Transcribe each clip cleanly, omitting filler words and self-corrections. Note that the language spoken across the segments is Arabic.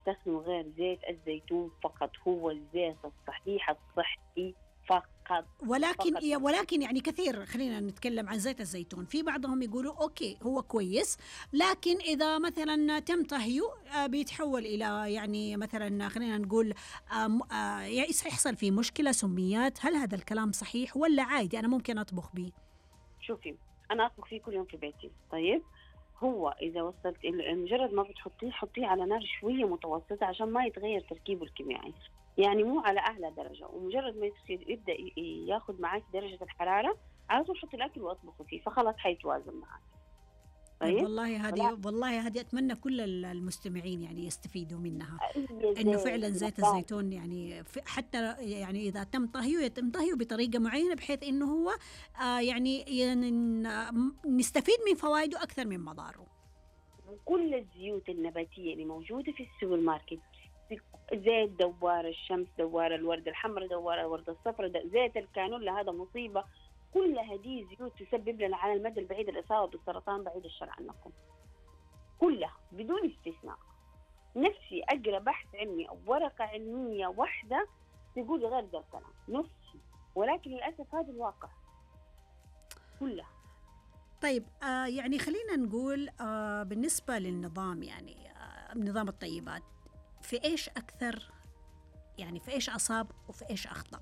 استخدموا غير زيت الزيتون فقط، هو الزيت الصحيح الصحي فقط. ولكن يعني كثير، خلينا نتكلم عن زيت الزيتون، في بعضهم يقولوا أوكي هو كويس، لكن إذا مثلا تم طهيه بيتحول إلى يعني مثلا خلينا نقول يحصل فيه مشكلة سميات. هل هذا الكلام صحيح ولا عادي أنا ممكن أطبخ به؟ شوفي، أنا أطبخ فيه كل يوم في بيتي. طيب، هو إذا وصلت مجرد ما بتحطيه، حطيه على نار شوية متوسطة عشان ما يتغير تركيبه الكيميائي، يعني مو على أعلى درجة. ومجرد ما يبدأ ياخد معاك درجة الحرارة، على طول حطي الأكل وأطبخه فيه، فخلاص حيتوازن معاك. طيب، طيب، والله هذه أتمنى كل المستمعين يعني يستفيدوا منها، أي إنه فعلا زيت زيت نبات. الزيتون يعني حتى يعني إذا تم طهيه يتم طهيه بطريقة معينة بحيث إنه هو يعني نستفيد من فوائده أكثر من مضاره. كل الزيوت النباتية اللي موجودة في السوبر ماركت، زيت دوار الشمس، دوار الورد الحمراء، دوار الورد الصفراء، زيت الكانولا، هذا مصيبة. كل هذه زيوت تسبب لنا على المدى البعيد الإصابة بالسرطان، بعيد الشر عنكم. كلها بدون استثناء. نفسي أقرأ بحث علمي أو ورقة علمية واحدة تقول غير ذا الكلام، نفسي، ولكن للأسف هذا الواقع كلها. طيب، يعني خلينا نقول بالنسبة للنظام، يعني نظام الطيبات، في إيش أكثر، يعني في إيش أصاب وفي إيش أخطأ؟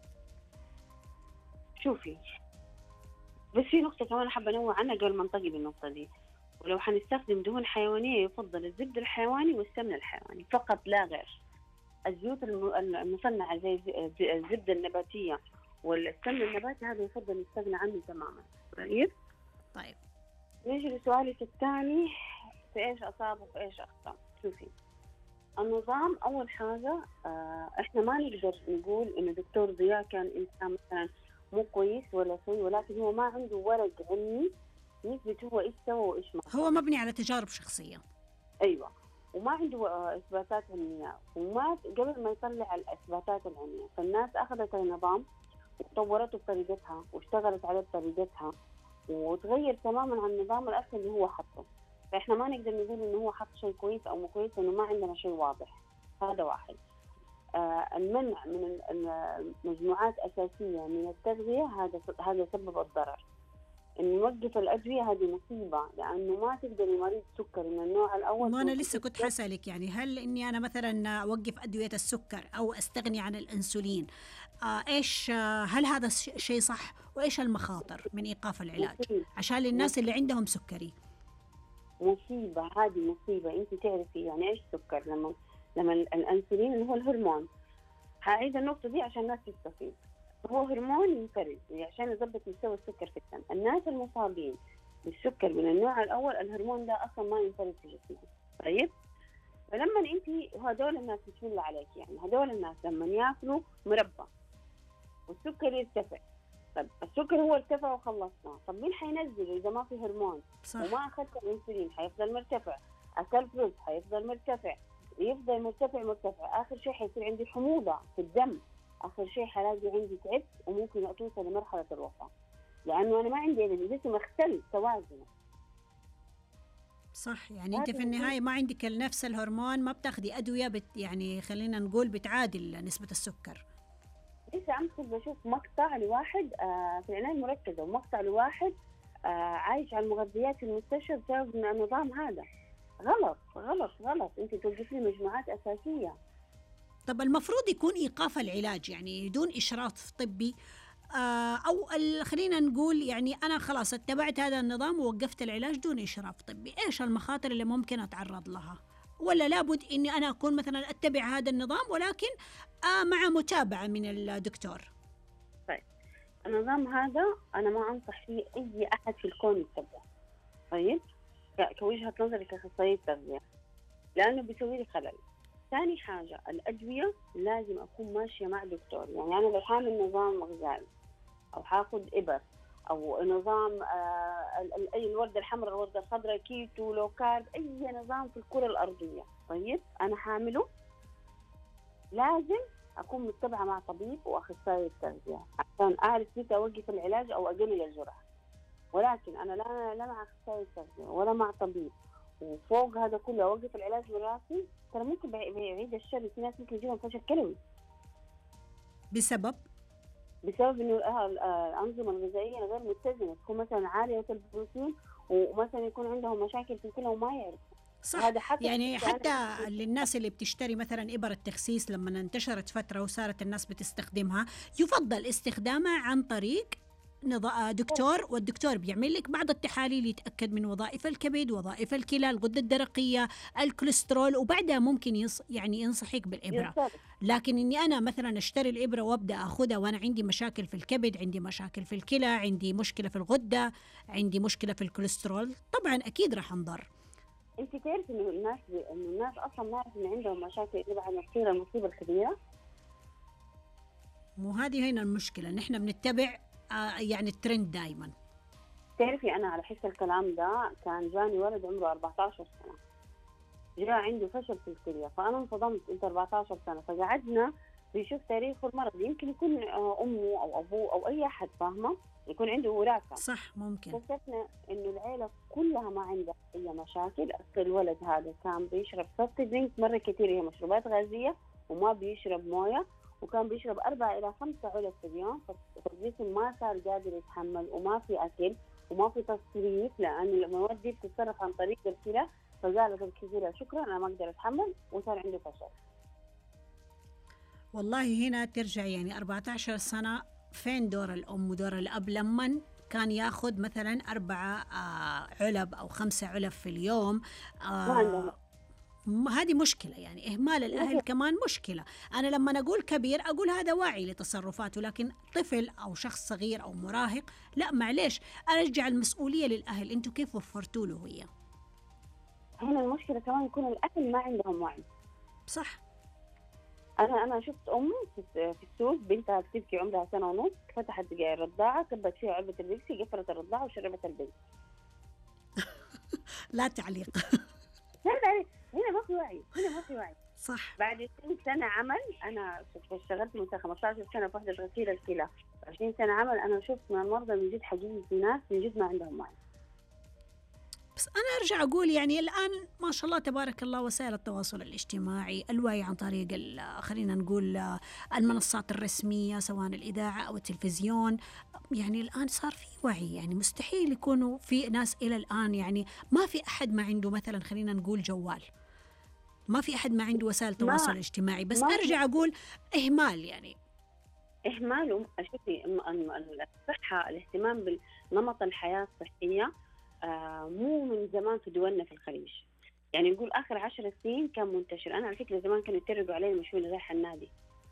شوفي، بس في نقطة كمان حابة أنوه عنها قبل ما ننتقل بالنقطة دي. ولو حنستخدم دهون حيوانية يفضل الزبد الحيواني والسمن الحيواني فقط لا غير. الزيوت المصنعة زي الزبدة النباتية والسمن النباتي هذا يفضل نستغنى عنه تماما. طيب، نيجي لسؤالك الثاني، في ايش اصاب وفي ايش اخطا. شوفي، النظام اول حاجه، احنا ما نقدر نقول انه دكتور ضياء كان انسان مثلا مو كويس ولا شيء، ولكن هو ما عنده ورق علمي يثبت هو ايش سوى وايش ما هو مبني على تجارب شخصيه. ايوه، وما عنده اثباتات علميه، وما قبل ما يطلع الاثباتات العلميه فالناس اخذت النظام وطورته بطريقتها واشتغلت عليه بطريقتها وتغير تماما عن النظام الأصلي اللي هو حطه. فإحنا ما نقدر نقول إنه هو حط شيء كويس أو مو كويس، إنه ما عندنا شيء واضح. هذا واحد. المنع من مجموعات أساسية من التغذية، هذا سبب الضرر. إنه نوقف الأدوية هذه مصيبة، لأنه ما تقدر مريض سكر من النوع الأول. ما أنا لسه كنت حسألك، يعني هل إني أنا مثلا أوقف أدوية السكر أو أستغني عن الأنسولين، إيش هل هذا شيء صح؟ وإيش المخاطر من إيقاف العلاج عشان الناس اللي عندهم سكري؟ مصيبة، هذه مصيبة. أنت تعرفي يعني إيش سكر؟ لما الأنسولين اللي هو الهرمون، هعيد النقطة دي عشان الناس تستفيد. هو هرمون ينفرز عشان يضبط مستوى السكر في الدم. الناس المصابين بالسكر من النوع الأول الهرمون ده أصلا ما ينفرز في جسمهم. طيب، فلما أنت، هذول الناس بسم الله عليك، يعني هذول الناس لما ياكلوا مربى والسكر يرتفع، طب السكر هو ارتفع وخلصنا، طب مين حينزله إذا ما في هرمون؟ صح. وما أخذت الأنسولين حيفضل مرتفع، أكلت رز حيفضل مرتفع، يفضل مرتفع. آخر شيء حيصير عندي حموضة في الدم، آخر شيء حلاقي عندي تعب وممكن توصل لمرحلة الوفاة، لأنه أنا ما عندي الجسم اختل توازنه. صح، يعني أنت في النهاية ما عندك نفس الهرمون، ما بتاخدي أدوية يعني خلينا نقول بتعادل نسبة السكر. لسه أمس بشوف مقطع لواحد في العناية المركزة، ومقطع لواحد عايش على المغذيات في المستشفى بسبب النظام هذا. غلط غلط غلط، أنت توقفي مجموعات أساسية. طب المفروض يكون إيقاف العلاج يعني دون إشراف طبي، أو خلينا نقول يعني أنا خلاص اتبعت هذا النظام ووقفت العلاج دون إشراف طبي، إيش المخاطر اللي ممكن أتعرض لها؟ ولا لابد إني أنا أكون مثلا أتبع هذا النظام ولكن مع متابعة من الدكتور؟ طيب، النظام هذا أنا ما أنصح فيه أي أحد في الكون يتبعه. طيب، كوجهة نظري كأخصائية تغذية، لأنه بيسوي لي خلل. ثاني حاجة، الأدوية لازم أكون ماشية مع دكتور. يعني أنا لو حامل نظام غذائي أو حاخد إبر أو نظام أي الوردة الحمراء الوردة الخضراء كيتو لو كارب، أي نظام في الكرة الأرضية، طيب أنا حامله، لازم أكون متبعة مع طبيب وأخصائي تغذية عشان أعرف متى أوقف العلاج أو أقلل الجرعة. ولكن أنا لا مع أخصائي تغذية ولا مع طبيب وفوق هذا كله اوقف العلاج من راسي، ترى ممكن بعيد الشر في ناس ممكن يجيهم فشل كلوي بسبب بسبب انه الانظمه الغذائيه غير متزنه، تكون مثلا عاليه البروتين ومثلا يكون عندهم مشاكل في الكلى وما يعرف. صح. يعني حتى للناس اللي بتشتري مثلا إبر التخسيس لما انتشرت فترة وصارت الناس بتستخدمها، يفضل استخدامها عن طريق دكتور، والدكتور بيعمل لك بعض التحاليل يتأكد من وظائف الكبد، وظائف الكلى، الغدة الدرقية، الكوليسترول، وبعدها ممكن يعني ينصحك بالإبرة. لكن إني أنا مثلا أشتري الإبرة وأبدأ أخذها وأنا عندي مشاكل في الكبد، عندي مشاكل في الكلى، عندي مشكلة في الغدة، عندي مشكلة في الكوليسترول، طبعا أكيد راح انضر. انت تعرف انه الناس اصلا ما يعرف ان عندهم مشاكل الا بعد ما تصير المصيبه الكبيره. مو هذه هنا المشكله، نحن بنتبع يعني الترند دائما. تعرفي انا على حس الكلام ده كان جاني ولد عمره 14 سنه، جاء عنده فشل في الكليه، فانا انصدمت، انت 14 سنه، فقعدنا بيشوف تاريخ المرض، يمكن يكون امه او ابوه او اي احد، فاهمه، يكون عنده وراثه. صح ممكن. اكتشفنا انه العيله كلها ما عندها اي مشاكل. اصل الولد هذا كان بيشرب سوفت درينك مره كثير، هي مشروبات غازيه، وما بيشرب مويه، وكان بيشرب 4 إلى 5 علب في اليوم، فالجسم ما صار قادر يتحمل، وما في اكل وما في تصريف، لان المواد دي بتتصرف عن طريق الكلى، فقالت الكلى شكرا انا ما اقدر اتحمل، وصار عنده فشل. والله هنا ترجع يعني 14 سنة، فين دور الأم ودور الأب لما كان ياخذ مثلا 4 علب أو 5 علب في اليوم؟ هذه مشكلة، يعني إهمال الأهل كمان مشكلة. أنا لما أقول كبير أقول هذا واعي لتصرفاته، لكن طفل أو شخص صغير أو مراهق لا، معليش، أرجع المسؤولية للأهل، أنتوا كيف وفرتوا له هي؟ هنا المشكلة كمان يكون الأهل ما عندهم وعي. صح. أنا شفت أم في السوق بنتها بتبكي عمرها 1.5 سنة، فتحت الرضاعة، كبت فيها علبة البيبسي، قفلت الرضاعة وشربت البنت. لا تعليق. لا هنا ما في وعي، هنا ما في وعي. صح. بعد 20 سنة عمل، أنا اشتغلت من 15 سنة في وحدة غسيل الكلى، 20 سنة عمل، أنا شفت من المرضى من جد حقيقي في ناس من جد ما عندهم وعي. بس أنا أرجع أقول يعني الآن ما شاء الله تبارك الله وسائل التواصل الاجتماعي، الوعي عن طريق خلينا نقول المنصات الرسمية سواء الإذاعة أو التلفزيون، يعني الآن صار في وعي، يعني مستحيل يكونوا في ناس إلى الآن، يعني ما في أحد ما عنده مثلا خلينا نقول جوال، ما في أحد ما عنده وسائل تواصل اجتماعي، بس أرجع أقول إهمال، يعني إهمال. شوفي الصحة، الاهتمام بنمط الحياة الصحية مو من زمان في دولنا في الخليج، يعني نقول آخر 10 سنين كان منتشر. أنا على فكرة زمان كانوا يتريقوا علي مشوي اللي رايح النادي،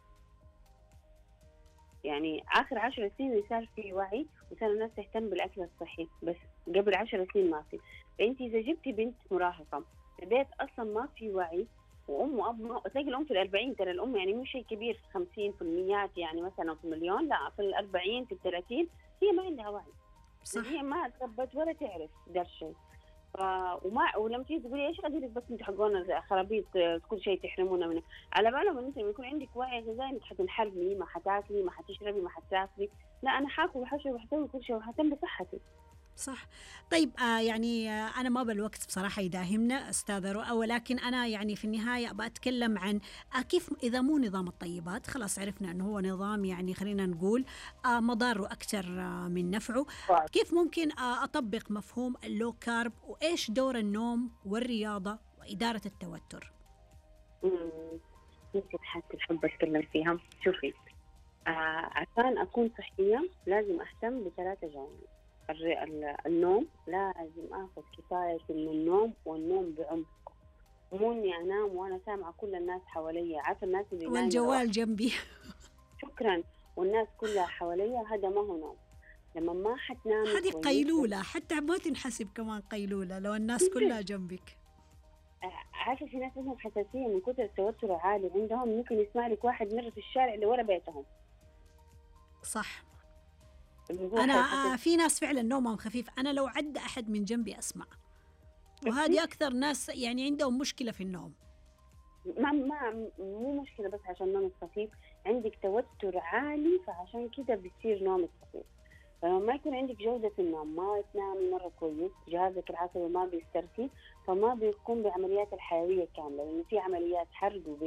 يعني آخر 10 سنين صار في وعي وصار الناس تهتم بالأكل الصحي، بس قبل 10 سنين ما في. فأنت إذا جبتي بنت مراهقة في بيت أصلا ما في وعي، وأم وأب، تلاقي الأم في 40، ترى الأم يعني مو شيء كبير، 50 في الميات يعني مثلا في مليون، لا في 40 في 30 هي ما عندها وعي. صح. هي ما تربت ولا تعرف ده الشيء، ولما تيجي تقولي ايش قدرك بس انتوا حقونا خرابيط كل شيء تحرمونا منه، على بالهم ان انت لما يكون عندك وعي غذائي انك حتنحرمي، ما حتاكلي، ما حتشربي، ما حتسافري، لا انا حاكل وحشرب وحسوي كل شيء وحهتم بصحتي. صح. طيب يعني أنا ما بالوقت بصراحة يداهمنا أستاذة رؤى، ولكن أنا يعني في النهاية أبغى أتكلم عن كيف إذا مو نظام الطيبات، خلاص عرفنا أنه هو نظام يعني خلينا نقول مضاره أكثر من نفعه، كيف ممكن أطبق مفهوم اللو كارب، وإيش دور النوم والرياضة وإدارة التوتر؟ يمكن حتى الحب أتكلم فيها. شوفي عشان أكون صحية لازم أهتم ب3 جوانب. النوم، لازم اخذ كفايتي من النوم، والنوم بعمق، مو اني انام وانا سامعه كل الناس حواليا، عارفه الناس اللي والجوال جنبي. شكرا، والناس كلها حواليا، هذا ما هو نوم. لما ما حتنامي هذه قيلوله، حتى ما تنحسب كمان قيلوله لو الناس كلها جنبك. عارفه في ناس عندهم حساسيه من كثر التوتر العالي عندهم، ممكن يسمع لك واحد مر في الشارع اللي ورا بيتهم. صح. أنا في ناس فعلا نومهم خفيف، أنا لو عدى أحد من جنبي أسمع، وهذه أكثر ناس يعني عندهم مشكلة في النوم. مو مشكلة بس عشان نومك خفيف، عندك توتر عالي، فعشان كده بتصير نومك خفيف. فلما ما يكون عندك جودة النوم، ما تنامي مرة كويس، جهازك العصبي ما بيسترخي، فما بيقوم بعمليات الحيوية كاملة، لأن في عمليات حرق